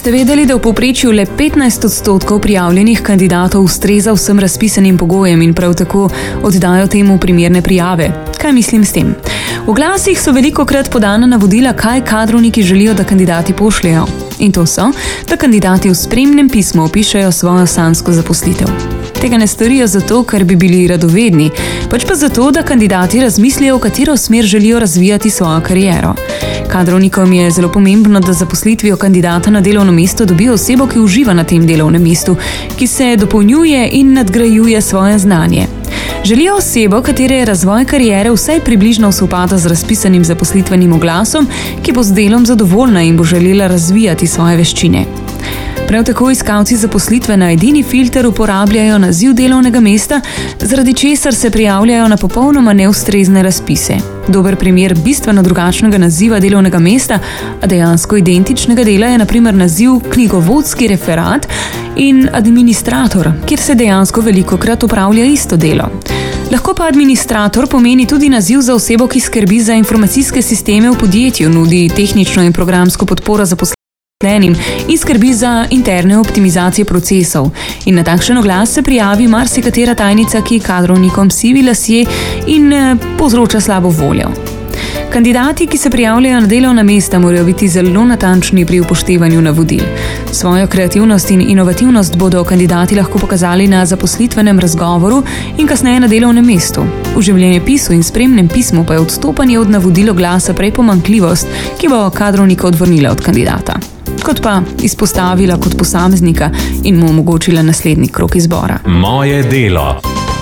Ste vedeli, da v povprečju le 15% prijavljenih kandidatov ustreza vsem razpisanim pogojem in prav tako oddajo temu primerne prijave? Kaj mislim s tem? V oglasih so velikokrat podana navodila, kaj kadrovniki želijo, da kandidati pošljejo. In to so, da kandidati v spremnem pismu opišejo svojo sanjsko zaposlitev. Tega ne storijo zato, ker bi bili radovedni, pač pa zato, da kandidati razmislijo, v katero smer želijo razvijati svojo kariero. Kadrovnikom je zelo pomembno, da zaposlitvijo kandidata na delovno mesto dobijo osebo, ki uživa na tem delovnem mestu, ki se dopolnjuje in nadgrajuje svoje znanje. Želijo osebo, katere razvoj kariere vsaj približno sovpada z razpisanim zaposlitvenim oglasom, ki bo z delom zadovoljna in bo želela razvijati svoje veščine. Prav tako iskalci zaposlitve na edini filter uporabljajo naziv delovnega mesta, zaradi česar se prijavljajo na popolnoma neustrezne razpise. Dober primer bistveno drugačnega naziva delovnega mesta, a dejansko identičnega dela je na primer naziv knjigovodski referat in administrator, kjer se dejansko velikokrat opravlja isto delo. Lahko pa administrator pomeni tudi naziv za osebo, ki skrbi za informacijske sisteme v podjetju, nudi tehnično in programsko podporo zaposlenim in skrbi za interne optimizacije procesov. In na takšen oglas se prijavi marsikatera tajnica, ki kadrovnikom sivi lasje in povzroča slabo voljo. Kandidati, ki se prijavljajo na delovna mesta, morajo biti zelo natančni pri upoštevanju navodil. Svojo kreativnost in inovativnost bodo kandidati lahko pokazali na zaposlitvenem razgovoru in kasneje na delovnem mestu. V življenjepisu in spremnem pismu pa je odstopanje od navodil oglasa prej pomanjkljivost, ki bo kadrovnika odvrnila od kandidata, kot pa izpostavila kot posameznika in mu omogočila naslednji krog izbora. Moje delo.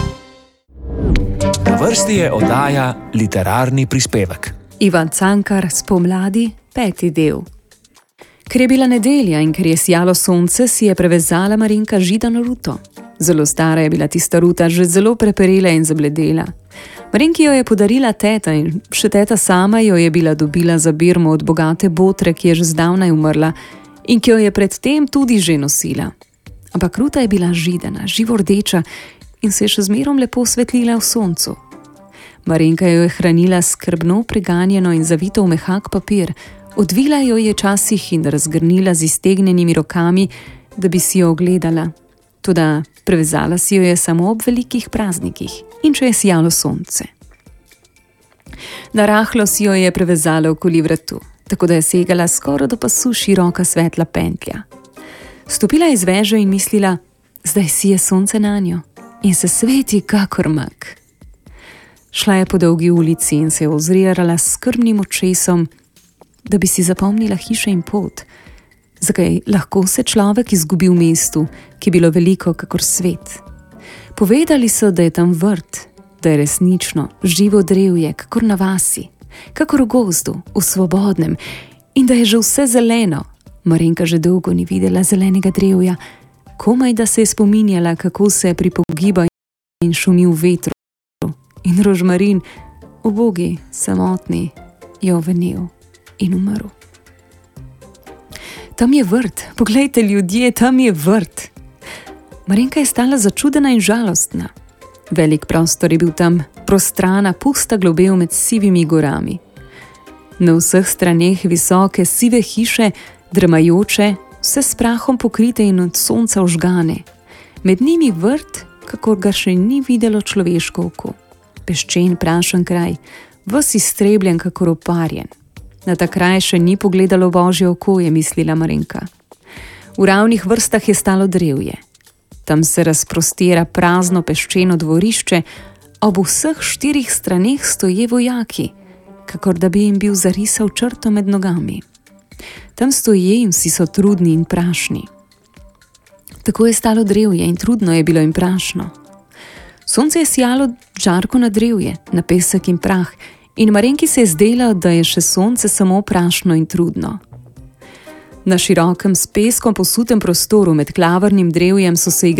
Na vrsti je oddaja Literarni prispevek. Ivan Cankar, Spomladi, 5. del. Ker je bila nedelja in ker je sijalo sonce, si je prevezala Marinka židano ruto. Zelo stara je bila tista ruta, že zelo preperela in zabledela. Marinki jo je podarila teta in še teta sama jo je bila dobila za birmo od bogate botre, ki je že zdavnaj umrla in ki jo je predtem tudi že nosila. Ampak ruta je bila židana, živordeča in se je še zmerom lepo svetlila v soncu. Marinka jo je hranila skrbno preganjeno in zavito v mehak papir, odvila jo je časih in razgrnila z iztegnjenimi rokami, da bi si jo ogledala. Toda prevezala si jo je samo ob velikih praznikih in če je sijalo sonce. Narahlo si jo je prevezala okoli vratu, tako da je segala skoraj do pasu široka svetla pentlja. Stopila je iz veže in mislila, zdaj sije sonce nanjo in se sveti kakor mak. Šla je po dolgi ulici in se je ozrirala s skrbnim očesom, da bi si zapomnila hiše in pot, zakaj lahko se človek izgubi v mestu, ki je bilo veliko kakor svet. Povedali so, da je tam vrt, da je resnično živo drevje, kakor na vasi, kakor v gozdu, v svobodnem in da je že vse zeleno. Marinka že dolgo ni videla zelenega drevja, komaj da se je spominjala, kako se pripogiba in šumi v vetru. In rožmarin, ubogi, samotni, je ovenel in umrl. Tam je vrt, poglejte ljudje, tam je vrt. Marinka je stala začudena in žalostna. Velik prostor je bil tam, prostrana, pusta globel med sivimi gorami. Na vseh straneh visoke sive hiše, dremajoče, vse s prahom pokrite in od sonca ožgane. Med njimi vrt, kakor ga še ni videlo človeško oko. Peščen, prašen kraj, ves iztrebljen kakor oparjen. Na ta kraj še ni pogledalo Božje oko, je mislila Marinka. V ravnih vrstah je stalo drevje. Tam se razprostira prazno peščeno dvorišče, ob vseh 4 straneh stoje vojaki, kakor da bi jim bil zarisal črto med nogami. Tam stoje in vsi so trudni in prašni. Tako je stalo drevje in trudno je bilo in prašno. Sonce je sijalo žarko na drevje, na pesek in prah, in Marinki se je zdelo, da je še sonce samo prašno in trudno. Na širokem s peskom posutem prostoru med klavrnim drevjem so se igrali